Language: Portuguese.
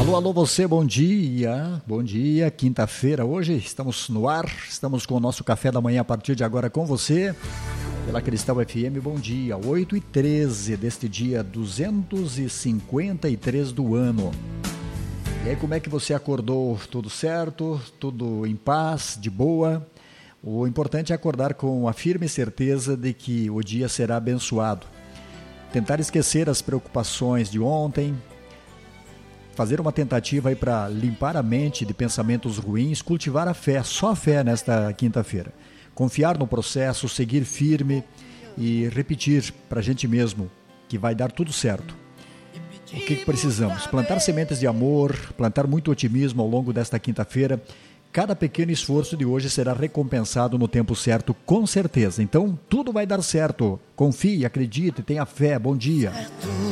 Alô, alô, você, bom dia. Bom dia, quinta-feira hoje, estamos no ar, estamos com o nosso café da manhã a partir de agora com você, pela Cristal FM, bom dia, 8h13 deste dia 253 do ano. E aí, como é que você acordou? Tudo certo? Tudo em paz, de boa? O importante é acordar com a firme certeza de que o dia será abençoado. Tentar esquecer as preocupações de ontem, fazer uma tentativa aí para limpar a mente de pensamentos ruins, cultivar a fé, só a fé nesta quinta-feira. Confiar no processo, seguir firme e repetir para a gente mesmo que vai dar tudo certo. O que precisamos? Plantar sementes de amor, plantar muito otimismo ao longo desta quinta-feira. Cada pequeno esforço de hoje será recompensado no tempo certo, com certeza. Então, tudo vai dar certo. Confie, acredite, tenha fé. Bom dia.